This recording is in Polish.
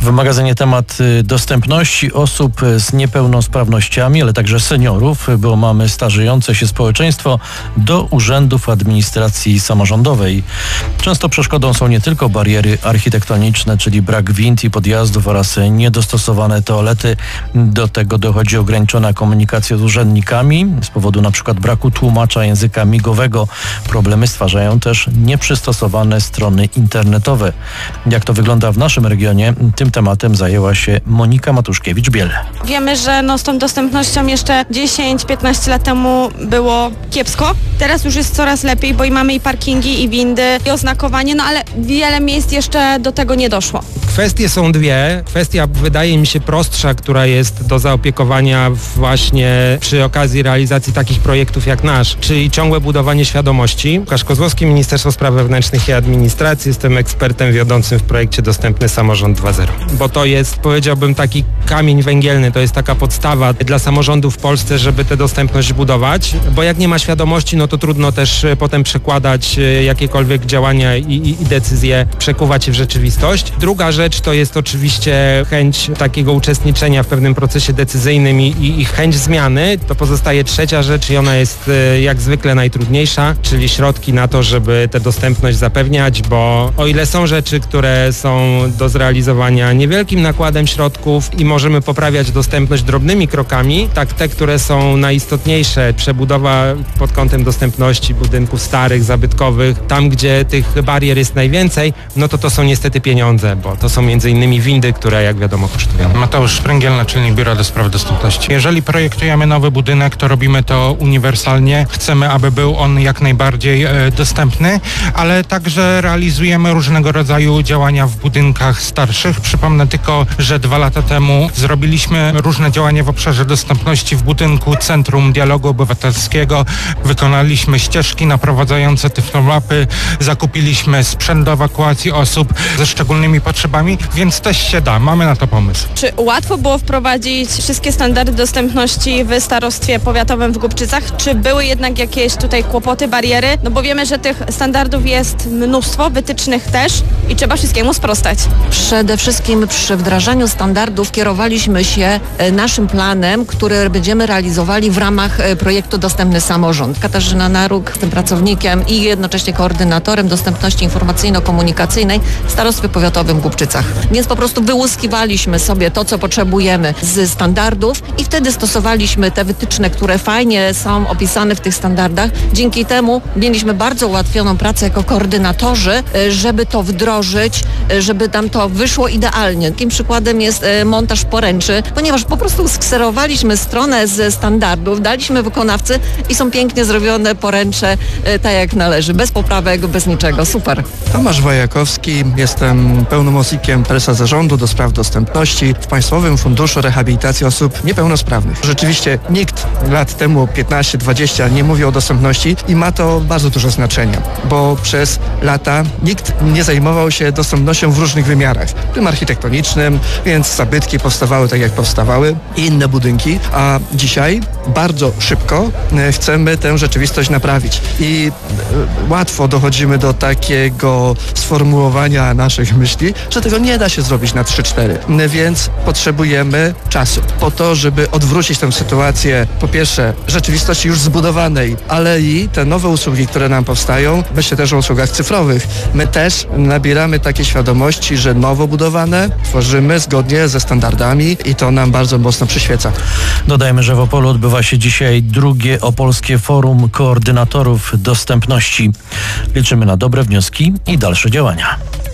W magazynie temat dostępności osób z niepełnosprawnościami, ale także seniorów, bo mamy starzejące się społeczeństwo, do urzędów administracji samorządowej. Często przeszkodą są nie tylko bariery architektoniczne, czyli brak wind i podjazdów oraz niedostosowane toalety. Do tego dochodzi ograniczona komunikacja z urzędnikami z powodu na przykład braku tłumacza języka migowego. Problemy stwarzają też nieprzystosowane strony internetowe. Jak to wygląda w naszym regionie? Tym tematem zajęła się Monika Matuszkiewicz-Biel. Wiemy, że z tą dostępnością jeszcze 10-15 lat temu było kiepsko. Teraz już jest coraz lepiej, bo i mamy i parkingi, i windy, i oznakowanie, ale wiele miejsc jeszcze do tego nie doszło. Kwestie są dwie. Kwestia wydaje mi się prostsza, która jest do zaopiekowania właśnie przy okazji realizacji takich projektów jak nasz, czyli ciągłe budowanie świadomości. Łukasz Kozłowski, Ministerstwo Spraw Wewnętrznych i Administracji. Jestem ekspertem wiodącym w projekcie Dostępny Samorząd 2.0. Bo to jest, powiedziałbym, taki kamień węgielny, to jest taka podstawa dla samorządów w Polsce, żeby tę dostępność budować, bo jak nie ma świadomości, no to trudno też potem przekładać jakiekolwiek działania i decyzje, przekuwać je w rzeczywistość. Druga rzecz to jest oczywiście chęć takiego uczestniczenia w pewnym procesie decyzyjnym i chęć zmiany. To pozostaje trzecia rzecz i ona jest jak zwykle najtrudniejsza, czyli środki na to, żeby tę dostępność zapewniać, bo o ile są rzeczy, które są do zrealizowania niewielkim nakładem środków i możemy poprawiać dostępność drobnymi krokami, tak te, które są najistotniejsze, przebudowa pod kątem dostępności budynków starych, zabytkowych, tam gdzie tych barier jest najwięcej, no to są niestety pieniądze, bo to są m.in. windy, które jak wiadomo kosztują. Mateusz Szpręgiel, naczelnik Biura do Spraw Dostępności. Jeżeli projektujemy nowy budynek, to robimy to uniwersalnie. Chcemy, aby był on jak najbardziej dostępny, ale także realizujemy różnego rodzaju działania w budynkach starszych. Przypomnę tylko, że 2 lata temu zrobiliśmy różne działania w obszarze dostępności w budynku Centrum Dialogu Obywatelskiego. Wykonaliśmy ścieżki naprowadzające tyflomapy, zakupiliśmy sprzęt do ewakuacji osób ze szczególnymi potrzebami, więc też się da. Mamy na to pomysł. Czy łatwo było wprowadzić wszystkie standardy dostępności w starostwie powiatowym w Głubczycach? Czy były jednak jakieś tutaj kłopoty, bariery? No bo wiemy, że tych standardów jest mnóstwo, wytycznych też i trzeba wszystkiemu sprostać. Przede wszystkim przy wdrażaniu standardów kierowaliśmy się naszym planem, który będziemy realizowali w ramach projektu Dostępny Samorząd. Katarzyna Naruk, tym pracownikiem i jednocześnie koordynatorem dostępności informacyjno-komunikacyjnej w Starostwie Powiatowym w Głubczycach. Więc po prostu wyłuskiwaliśmy sobie to, co potrzebujemy z standardów i wtedy stosowaliśmy te wytyczne, które fajnie są opisane w tych standardach. Dzięki temu mieliśmy bardzo ułatwioną pracę jako koordynatorzy, żeby to wdrożyć, żeby nam to wyszło idealnie. Takim przykładem jest montaż poręczy, ponieważ po prostu skserowaliśmy stronę ze standardów, daliśmy wykonawcy i są pięknie zrobione poręcze tak jak należy, bez poprawek, bez niczego. Super. Tomasz Wojakowski, jestem pełnomocnikiem prezesa zarządu do spraw dostępności w Państwowym Funduszu Rehabilitacji Osób Niepełnosprawnych. Rzeczywiście nikt lat temu, 15-20, nie mówił o dostępności i ma to bardzo duże znaczenie, bo przez lata nikt nie zajmował się dostępnością w różnych wymiarach, w tym architektonicznym, więc zabytki powstawały tak jak powstawały i inne budynki, a dzisiaj bardzo szybko chcemy tę rzeczywistość naprawić i łatwo dochodzimy do takiego sformułowania naszych myśli, że tego nie da się zrobić na 3-4, więc potrzebujemy czasu po to, żeby odwrócić tę sytuację, po pierwsze rzeczywistości już zbudowanej, ale i te nowe usługi, które nam powstają, myślę też o usługach cyfrowych. My też nabieramy takiej świadomości, że nowo budowane tworzymy zgodnie ze standardami i to nam bardzo mocno przyświeca. Dodajmy, że w Opolu odbywa się dzisiaj drugie Opolskie Forum Koordynatorów Dostępności. Liczymy na dobre wnioski i dalsze działania.